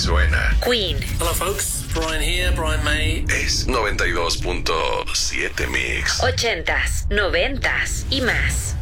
suena. Queen. Hello folks, Brian here, Brian May. Es 92.7 Mix. 80s, 90s y más.